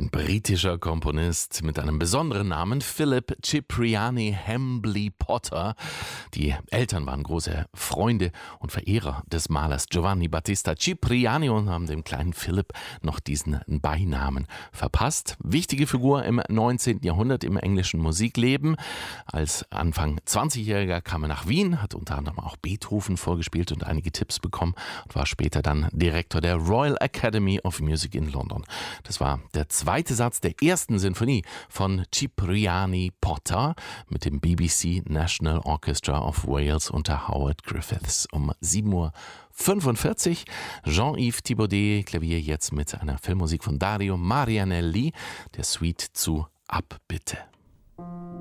Ein britischer Komponist mit einem besonderen Namen, Philip Cipriani Hambly Potter. Die Eltern waren große Freunde und Verehrer des Malers Giovanni Battista Cipriani und haben dem kleinen Philipp noch diesen Beinamen verpasst. Wichtige Figur im 19. Jahrhundert im englischen Musikleben. Als Anfang 20-Jähriger kam er nach Wien, hat unter anderem auch Beethoven vorgespielt und einige Tipps bekommen und war später dann Direktor der Royal Academy of Music in London. Das war der zweite Satz der ersten Sinfonie von Cipriani Potter mit dem BBC National Orchestra of Wales unter Howard Griffiths um 7:45 Uhr. Jean-Yves Thibaudet, Klavier jetzt mit einer Filmmusik von Dario Marianelli, der Suite zu Abbitte.